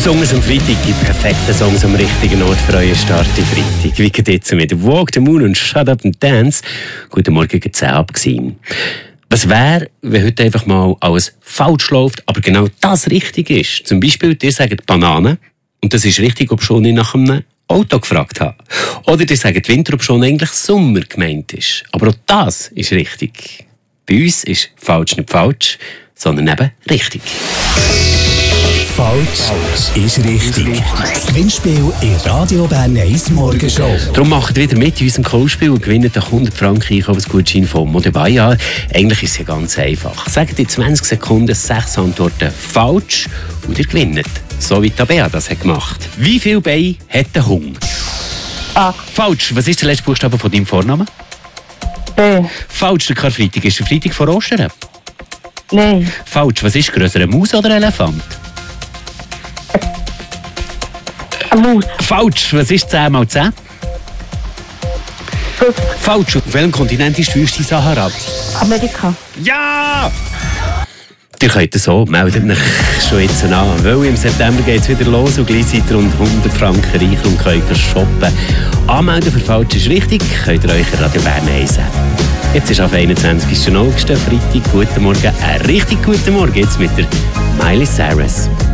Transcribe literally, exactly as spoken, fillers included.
Songs am Freitag, die perfekten Songs am richtigen Ort für euren Start in Freitag. Wie geht jetzt mit Walk the Moon und Shut Up and Dance? Guten Morgen, gegen zehn ab gewesen. Was wäre, wenn heute einfach mal alles falsch läuft, aber genau das richtig ist? Zum Beispiel, ihr sagt Banane, und das ist richtig, ob schon ich nach einem Auto gefragt habe. Oder ihr sagt Winter, ob schon eigentlich Sommer gemeint ist. Aber auch das ist richtig. Bei uns ist falsch nicht falsch, sondern eben richtig. Falsch ist richtig. Das Gewinnspiel in Radio Bern eins Morgenshow. Darum macht wieder mit in unserem Callspiel und gewinnt einen hundert Franken Einkaufsgutschein von Modebaya. Eigentlich ist es ja ganz einfach. Sagt in zwanzig Sekunden sechs Antworten falsch und ihr gewinnt. So wie Tabea das hat gemacht. Wie viele Beine hat der Hund? A. Falsch. Was ist der letzte Buchstabe von deinem Vornamen? B. Falsch. Der Karfreitag ist der Freitag vor Ostern. Nein. Falsch. Was ist grösser, eine Maus oder ein Elefant? Eine Maus. Falsch. Was ist zehn mal zehn? Fünf. Falsch. Auf welchem Kontinent ist die Wüste Sahara? Amerika. Ja! Ihr könnt so, meldet euch schon jetzt an, weil im September geht es wieder los und gleich seid ihr rund hundert Franken reich und könnt shoppen. Anmelden für falsch ist richtig, könnt ihr euch in Radio Bern eins sagen. Jetzt ist auf einundzwanzigsten August, Freitag, guten Morgen, ein richtig guten Morgen jetzt mit der Miley Cyrus.